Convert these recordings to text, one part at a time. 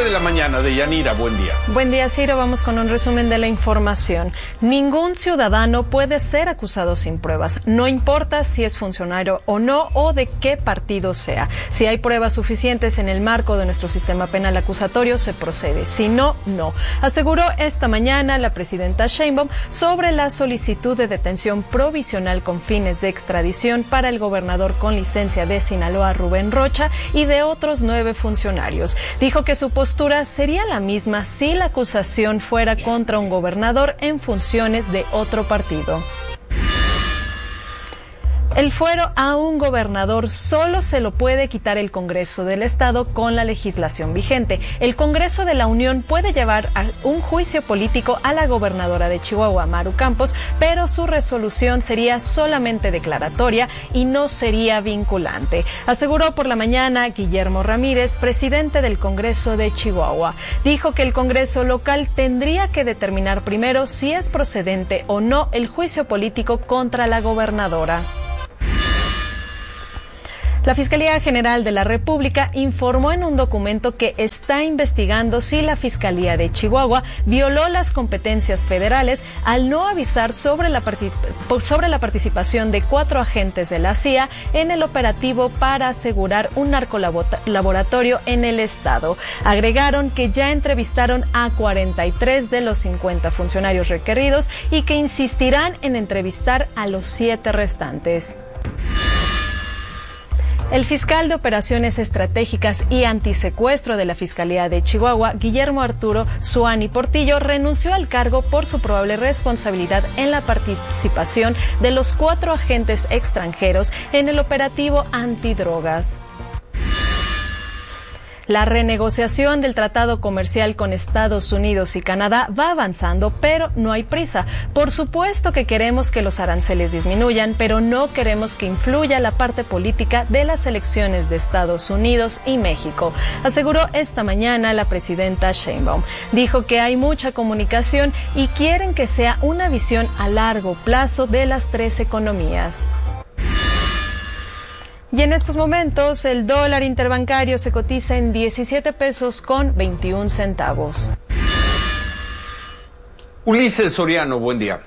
de la mañana. Deyanira, buen día. Buen día, Ciro. Vamos con un resumen de la información. Ningún ciudadano puede ser acusado sin pruebas. No importa si es funcionario o no o de qué partido sea. Si hay pruebas suficientes en el marco de nuestro sistema penal acusatorio, se procede. Si no, no. Aseguró esta mañana la presidenta Sheinbaum sobre la solicitud de detención provisional con fines de extradición para el gobernador con licencia de Sinaloa, Rubén Rocha, y de otros 9 funcionarios. Dijo que su postura sería la misma si la acusación fuera contra un gobernador en funciones de otro partido. El fuero a un gobernador solo se lo puede quitar el Congreso del Estado con la legislación vigente. El Congreso de la Unión puede llevar a un juicio político a la gobernadora de Chihuahua, Maru Campos, pero su resolución sería solamente declaratoria y no sería vinculante. Aseguró por la mañana Guillermo Ramírez, presidente del Congreso de Chihuahua. Dijo que el Congreso local tendría que determinar primero si es procedente o no el juicio político contra la gobernadora. La Fiscalía General de la República informó en un documento que está investigando si la Fiscalía de Chihuahua violó las competencias federales al no avisar sobre la participación de 4 agentes de la CIA en el operativo para asegurar un narcolaboratorio en el estado. Agregaron que ya entrevistaron a 43 de los 50 funcionarios requeridos y que insistirán en entrevistar a los 7 restantes. El fiscal de Operaciones Estratégicas y Antisecuestro de la Fiscalía de Chihuahua, Guillermo Arturo Suani Portillo, renunció al cargo por su probable responsabilidad en la participación de los 4 agentes extranjeros en el operativo antidrogas. La renegociación del tratado comercial con Estados Unidos y Canadá va avanzando, pero no hay prisa. Por supuesto que queremos que los aranceles disminuyan, pero no queremos que influya la parte política de las elecciones de Estados Unidos y México, aseguró esta mañana la presidenta Sheinbaum. Dijo que hay mucha comunicación y quieren que sea una visión a largo plazo de las 3 economías. Y en estos momentos el dólar interbancario se cotiza en 17 pesos con 21 centavos. Ulises Soriano, buen día.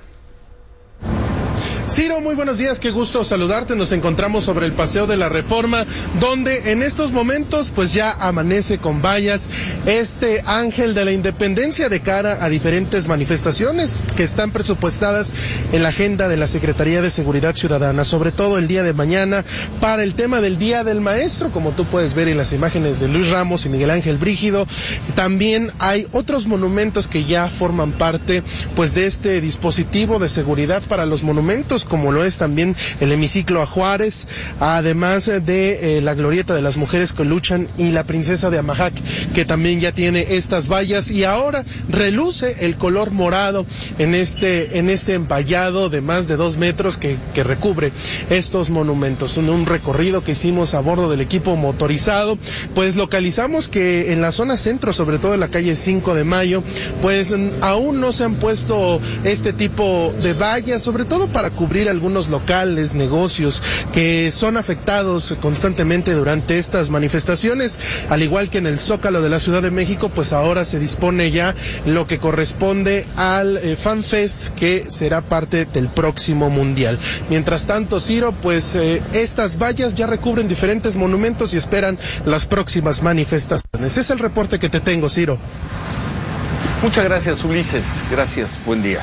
Ciro, muy buenos días, qué gusto saludarte. Nos encontramos sobre el Paseo de la Reforma, donde en estos momentos pues ya amanece con vallas este Ángel de la Independencia de cara a diferentes manifestaciones que están presupuestadas en la agenda de la Secretaría de Seguridad Ciudadana, sobre todo el día de mañana para el tema del Día del Maestro, como tú puedes ver en las imágenes de Luis Ramos y Miguel Ángel Brígido. También hay otros monumentos que ya forman parte pues de este dispositivo de seguridad para los monumentos, como lo es también el hemiciclo a Juárez, además de la glorieta de las mujeres que luchan y la princesa de Amajac, que también ya tiene estas vallas, y ahora reluce el color morado en este empallado de más de 2 metros que recubre estos monumentos. En un recorrido que hicimos a bordo del equipo motorizado, pues localizamos que en la zona centro, sobre todo en la calle 5 de Mayo, pues aún no se han puesto este tipo de vallas, sobre todo para cubrir algunos locales, negocios que son afectados constantemente durante estas manifestaciones, al igual que en el Zócalo de la Ciudad de México. Pues ahora se dispone ya lo que corresponde al FanFest, que será parte del próximo Mundial. Mientras tanto, Ciro, pues estas vallas ya recubren diferentes monumentos y esperan las próximas manifestaciones. Es el reporte que te tengo, Ciro. Muchas gracias, Ulises. Gracias, buen día.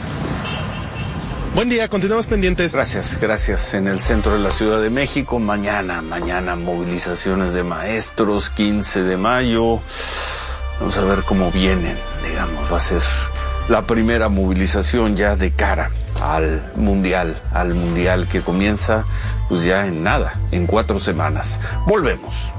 Buen día, continuamos pendientes. Gracias. En el centro de la Ciudad de México, mañana movilizaciones de maestros, 15 de mayo. Vamos a ver cómo vienen, digamos, va a ser la primera movilización ya de cara al mundial que comienza pues ya en 4 semanas. Volvemos.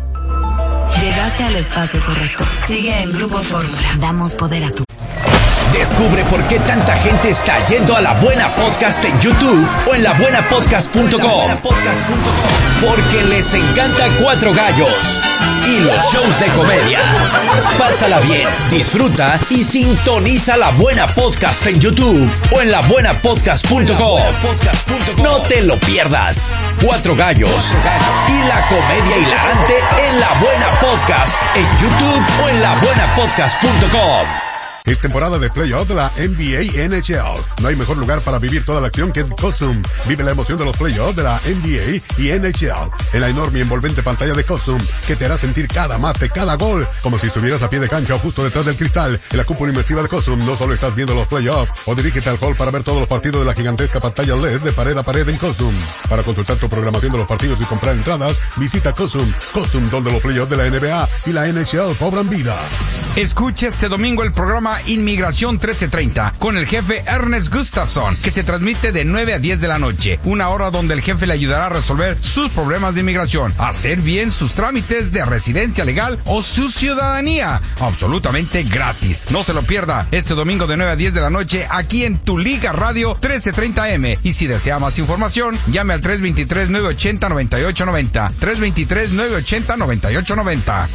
Llegaste al espacio correcto. Sigue en Grupo Fórmula. Damos poder a tu Descubre por qué tanta gente está yendo a La Buena Podcast en YouTube o en labuenapodcast.com. Porque les encanta Cuatro Gallos y los shows de comedia. Pásala bien, disfruta y sintoniza La Buena Podcast en YouTube o en labuenapodcast.com. No te lo pierdas. Cuatro Gallos y la comedia hilarante en La Buena Podcast en YouTube o en labuenapodcast.com. Es temporada de playoff de la NBA NHL. No hay mejor lugar para vivir toda la acción que en Cosum. Vive la emoción de los playoffs de la NBA y NHL en la enorme y envolvente pantalla de Cosum, que te hará sentir cada mate, cada gol, como si estuvieras a pie de cancha o justo detrás del cristal. En la cúpula inmersiva de Cosum no solo estás viendo los playoffs, o dirígete al hall para ver todos los partidos de la gigantesca pantalla LED de pared a pared en Cosum. Para consultar tu programación de los partidos y comprar entradas, visita Cosum. Cosum, donde los playoffs de la NBA y la NHL cobran vida. Escucha este domingo el programa Inmigración 1330 con el jefe Ernest Gustafson, que se transmite de 9 a 10 de la noche, una hora donde el jefe le ayudará a resolver sus problemas de inmigración, hacer bien sus trámites de residencia legal o su ciudadanía, absolutamente gratis. No se lo pierda este domingo de 9 a 10 de la noche aquí en Tu Liga Radio 1330M. Y si desea más información, llame al 323-980-9890. 323-980-9890.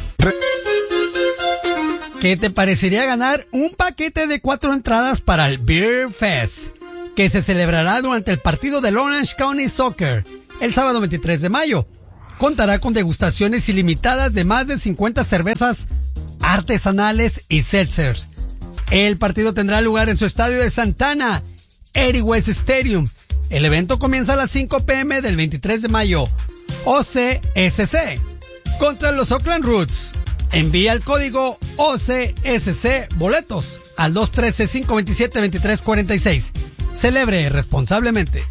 ¿Qué te parecería ganar un paquete de 4 entradas para el Beer Fest, que se celebrará durante el partido del Orange County Soccer el sábado 23 de mayo? Contará con degustaciones ilimitadas de más de 50 cervezas artesanales y seltzers. El partido tendrá lugar en su estadio de Santana, Eddie West Stadium. El evento comienza a las 5 p.m. del 23 de mayo. OCSC contra los Oakland Roots. Envía el código OCSC Boletos al 213-527-2346. Celebre responsablemente.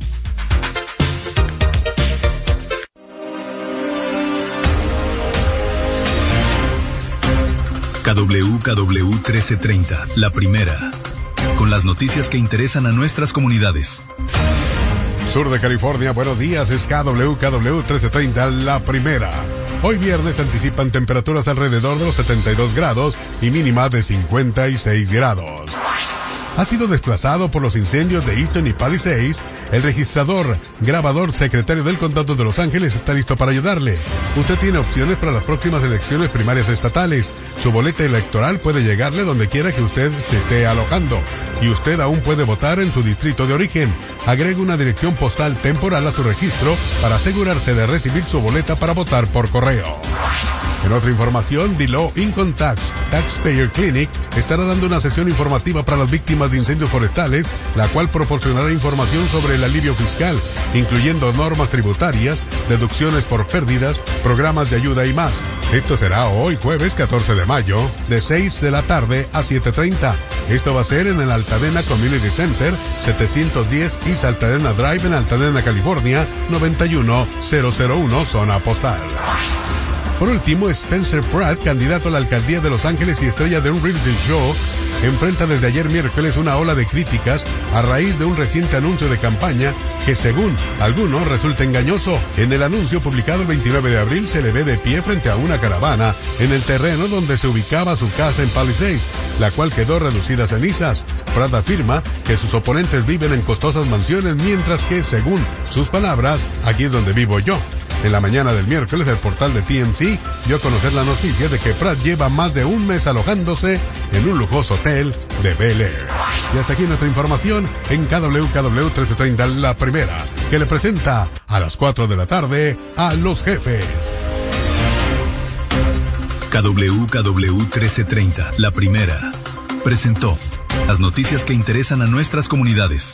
KWKW 1330, la primera. Con las noticias que interesan a nuestras comunidades. Sur de California, buenos días, es KWKW 1330, la primera. Hoy viernes se anticipan temperaturas alrededor de los 72 grados y mínima de 56 grados. Ha sido desplazado por los incendios de Easton y Palisades. El registrador, grabador, secretario del Condado de Los Ángeles está listo para ayudarle. Usted tiene opciones para las próximas elecciones primarias estatales. Su boleta electoral puede llegarle donde quiera que usted se esté alojando. Y usted aún puede votar en su distrito de origen. Agregue una dirección postal temporal a su registro para asegurarse de recibir su boleta para votar por correo. En otra información, The Low Income Taxpayer Clinic estará dando una sesión informativa para las víctimas de incendios forestales, la cual proporcionará información sobre el alivio fiscal, incluyendo normas tributarias, deducciones por pérdidas, programas de ayuda y más. Esto será hoy, jueves 14 de mayo, de 6 de la tarde a 7:30. Esto va a ser en el Altadena Community Center, 710 East Altadena Drive en Altadena, California, 91001, zona postal. Por último, Spencer Pratt, candidato a la alcaldía de Los Ángeles y estrella de un reality show, enfrenta desde ayer miércoles una ola de críticas a raíz de un reciente anuncio de campaña que, según algunos, resulta engañoso. En el anuncio publicado el 29 de abril se le ve de pie frente a una caravana en el terreno donde se ubicaba su casa en Palisades, la cual quedó reducida a cenizas. Pratt afirma que sus oponentes viven en costosas mansiones, mientras que, según sus palabras, aquí es donde vivo yo. En la mañana del miércoles, el portal de TMZ dio a conocer la noticia de que Pratt lleva más de un mes alojándose en un lujoso hotel de Bel Air. Y hasta aquí nuestra información en KWKW 1330, la primera, que le presenta a las 4 de la tarde a los jefes. KWKW 1330, la primera, presentó las noticias que interesan a nuestras comunidades.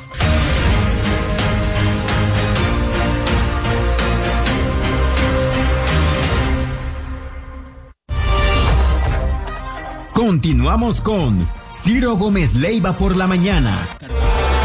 Continuamos con Ciro Gómez Leiva por la mañana.